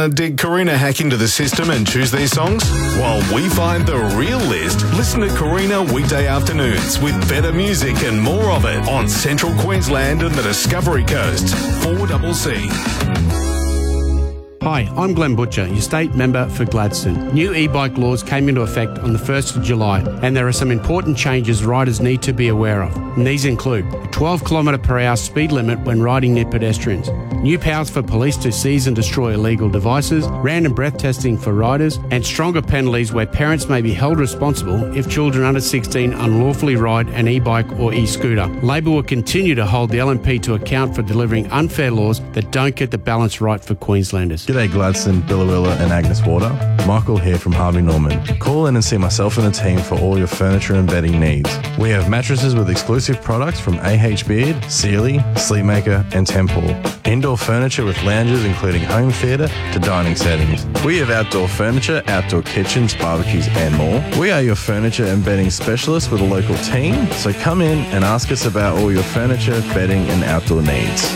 Did Karina hack into the system and choose these songs? While we find the real list, listen to Karina weekday afternoons with better music and more of it on Central Queensland and the Discovery Coast. 4CC. Hi, I'm Glenn Butcher, your state member for Gladstone. New e-bike laws came into effect on the 1st of July, and there are some important changes riders need to be aware of. And these include a 12km/h speed limit when riding near pedestrians, new powers for police to seize and destroy illegal devices, random breath testing for riders, and stronger penalties where parents may be held responsible if children under 16 unlawfully ride an e-bike or e-scooter. Labor will continue to hold the LNP to account for delivering unfair laws that don't get the balance right for Queenslanders. G'day Gladstone, Billawilla and Agnes Water. Michael here from Harvey Norman. Call in and see myself and the team for all your furniture and bedding needs. We have mattresses with exclusive products from AH Beard, Sealy, Sleepmaker and Temple. Indoor furniture with lounges including home theatre to dining settings. We have outdoor furniture, outdoor kitchens, barbecues and more. We are your furniture and bedding specialists with a local team, so come in and ask us about all your furniture, bedding and outdoor needs.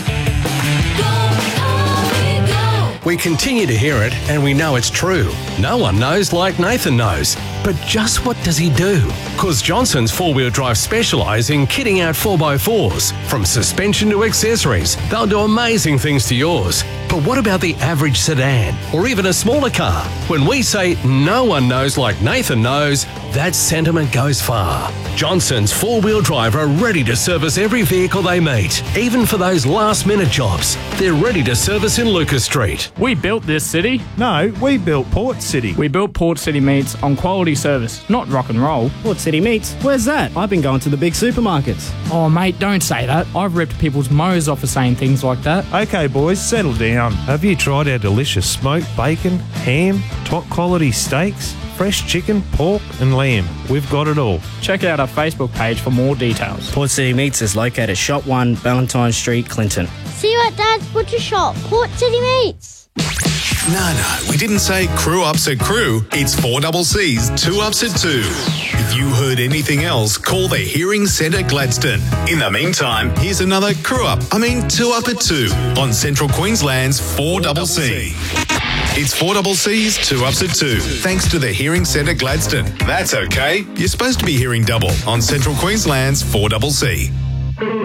We continue to hear it and we know it's true. No one knows like Nathan knows. But just what does he do? Because Johnson's 4-wheel drive specialise in kitting out 4x4s. From suspension to accessories, they'll do amazing things to yours. But what about the average sedan or even a smaller car? When we say no one knows like Nathan knows, that sentiment goes far. Johnson's 4-wheel drive are ready to service every vehicle they meet, even for those last-minute jobs. They're ready to service in Lucas Street. We built this city. No, we built Port City. We built Port City Meats on quality service, not rock and roll. Port City Meats? Where's that? I've been going to the big supermarkets. Oh, mate, don't say that. I've ripped people's motors off for saying things like that. Okay, boys, settle down. Have you tried our delicious smoked bacon, ham, top-quality steaks, fresh chicken, pork and lamb? We've got it all. Check out our Facebook page for more details. Port City Meats is located Shop 1, Valentine Street, Clinton. See you at Dad's Butcher Shop, Port City Meats. No, we didn't say crew ups at crew. It's 4CC's 2 Ups at 2. If you heard anything else, call the Hearing Centre Gladstone. In the meantime, here's another 2 Up at 2 on Central Queensland's 4CC. It's 4CC's 2 Ups at 2, thanks to the Hearing Centre Gladstone. That's okay. You're supposed to be hearing double on Central Queensland's 4CC.